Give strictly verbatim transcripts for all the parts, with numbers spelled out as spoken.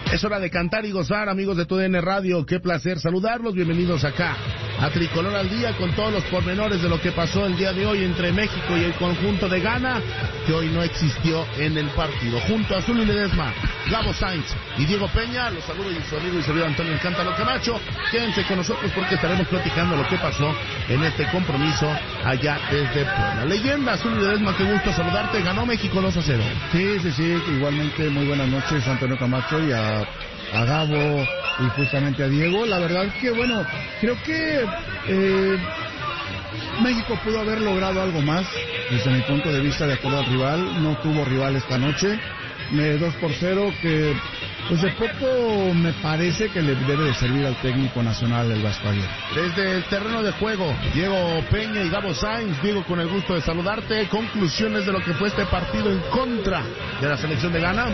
Es hora de cantar y gozar, amigos de Tu D N Radio. Qué placer saludarlos. Bienvenidos acá a Tricolor al Día con todos los pormenores de lo que pasó el día de hoy entre México y el conjunto de Ghana, que hoy no existió en el partido. Junto a Zuli Ledesma, Gabo Sainz y Diego Peña, los saludo y su amigo y servidor Antonio El Cántaro Camacho. Quédense con nosotros porque estaremos platicando lo que pasó en este compromiso allá desde Puebla. Leyenda, Zuli Ledesma, qué gusto saludarte. Ganó México dos a cero. Sí, sí, sí, igualmente muy buenas noches, Antonio Camacho, y a a Gabo y justamente a Diego. La verdad que, bueno, creo que eh, México pudo haber logrado algo más desde mi punto de vista, de acuerdo al rival. No tuvo rival esta noche, me dos por cero, que pues de poco me parece que le debe de servir al técnico nacional el Vasco Aguirre. Desde el terreno de juego, Diego Peña y Gabo Sainz. Diego, con el gusto de saludarte. Conclusiones de lo que fue este partido en contra de la selección de Ghana.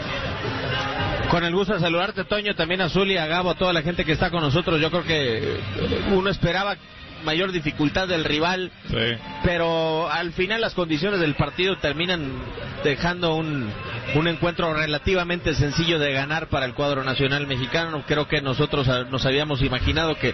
Con el gusto de saludarte, Toño, también a Zuli, a Gabo, a toda la gente que está con nosotros. Yo creo que uno esperaba mayor dificultad del rival, sí, pero al final las condiciones del partido terminan dejando un, un encuentro relativamente sencillo de ganar para el cuadro nacional mexicano. Creo que nosotros nos habíamos imaginado que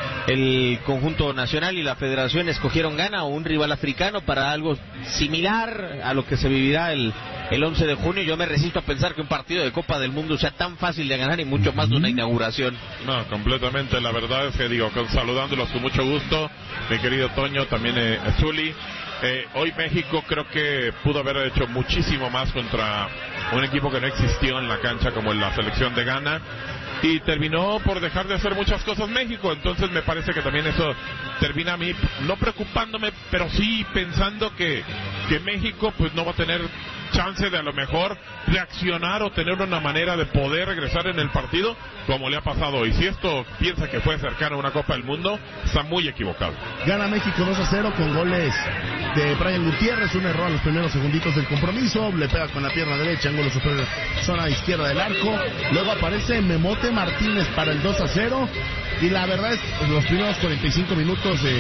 el conjunto nacional y la federación escogieron Ghana o un rival africano para algo similar a lo que se vivirá el, el once de junio. Yo me resisto a pensar que un partido de Copa del Mundo sea tan fácil de ganar y mucho más de una inauguración. No, completamente. La verdad es que digo, con, saludándolos con mucho gusto, mi querido Toño, también eh, Zuli. Eh, hoy México creo que pudo haber hecho muchísimo más contra un equipo que no existió en la cancha como en la selección de Ghana, y terminó por dejar de hacer muchas cosas México. Entonces me parece que también eso termina a mí no preocupándome, pero sí pensando que, que México pues no va a tener chance de a lo mejor reaccionar o tener una manera de poder regresar en el partido como le ha pasado hoy. Si esto piensa que fue cercano a una Copa del Mundo, está muy equivocado. Gana México dos a cero con goles de Brian Gutiérrez, un error a los primeros segunditos del compromiso, le pega con la pierna derecha, ángulo superior, zona izquierda del arco. Luego aparece Memote Martínez para el dos a cero, y la verdad es que los primeros cuarenta y cinco minutos de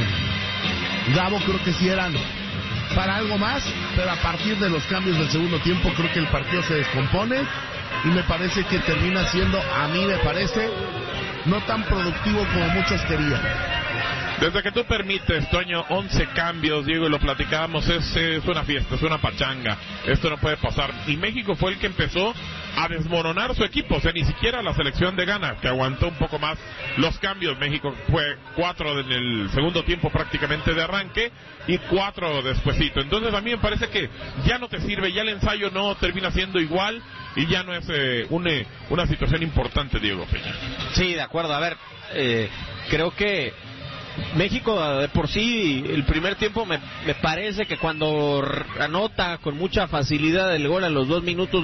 Gabo creo que sí eran para algo más, pero a partir de los cambios del segundo tiempo creo que el partido se descompone y me parece que termina siendo, a mí me parece, no tan productivo como muchos querían. Desde que tú permites, Toño, once cambios, Diego, y lo platicábamos, es, es una fiesta, es una pachanga, esto no puede pasar. Y México fue el que empezó a desmoronar su equipo, o sea, ni siquiera la selección de Ghana, que aguantó un poco más los cambios. México fue cuatro en el segundo tiempo prácticamente de arranque y cuatro despuesito. Entonces a mí me parece que ya no te sirve, ya el ensayo no termina siendo igual y ya no es eh, una, una situación importante, Diego Peña. Sí, de acuerdo. A ver, eh, creo que México de por sí el primer tiempo me, me parece que cuando anota con mucha facilidad el gol a los dos minutos